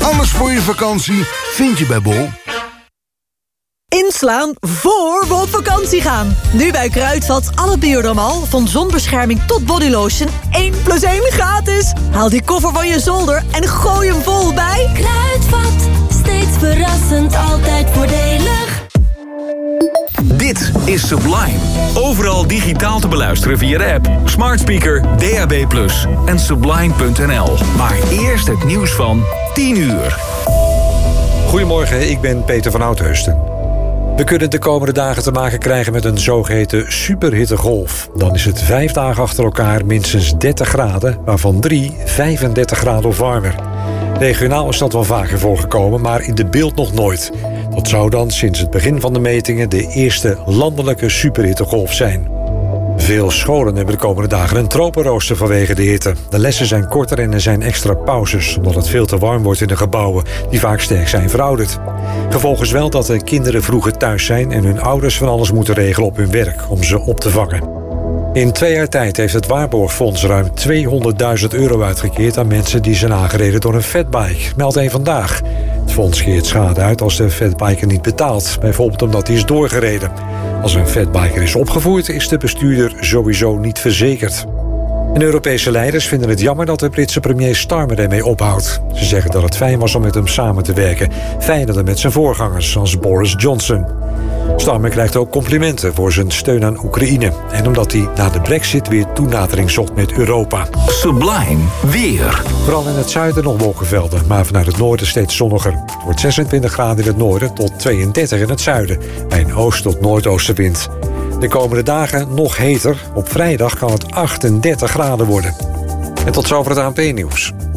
Alles voor je vakantie vind je bij Bol. Inslaan voor we op vakantie gaan. Nu bij Kruidvat alle Biodermal, van zonbescherming tot bodylotion 1 + 1 gratis. Haal die koffer van je zolder en gooi hem vol bij Kruidvat, steeds verrassend, altijd voordelig. Dit is Sublime. Overal digitaal te beluisteren via de app, smart speaker, DAB+ en sublime.nl. Maar eerst het nieuws van 10 uur. Goedemorgen, ik ben Peter van Oudheusden. We kunnen de komende dagen te maken krijgen met een zogeheten superhittegolf. Dan is het 5 dagen achter elkaar minstens 30 graden, waarvan 3 35 graden of warmer. Regionaal is dat wel vaker voorgekomen, maar in de beeld nog nooit. Dat zou dan sinds het begin van de metingen de eerste landelijke superhittegolf zijn. Veel scholen hebben de komende dagen een tropenrooster vanwege de hitte. De lessen zijn korter en er zijn extra pauzes, omdat het veel te warm wordt in de gebouwen, die vaak sterk zijn verouderd. Gevolg is wel dat de kinderen vroeger thuis zijn en hun ouders van alles moeten regelen op hun werk om ze op te vangen. In 2 jaar tijd heeft het Waarborgfonds ruim €200.000 uitgekeerd aan mensen die zijn aangereden door een fatbike, meldt Eén Vandaag. Het fonds keert schade uit als de fatbiker niet betaalt, bijvoorbeeld omdat hij is doorgereden. Als een fatbiker is opgevoerd, is de bestuurder sowieso niet verzekerd. En Europese leiders vinden het jammer dat de Britse premier Starmer ermee ophoudt. Ze zeggen dat het fijn was om met hem samen te werken. Fijner dan met zijn voorgangers, zoals Boris Johnson. Starmer krijgt ook complimenten voor zijn steun aan Oekraïne. En omdat hij na de Brexit weer toenadering zocht met Europa. Sublime weer. Vooral in het zuiden nog wolkenvelden, maar vanuit het noorden steeds zonniger. Het wordt 26 graden in het noorden tot 32 in het zuiden. Bij een oost- tot noordoostenwind. De komende dagen nog heter. Op vrijdag kan het 38 graden worden. En tot zover het ANP-nieuws.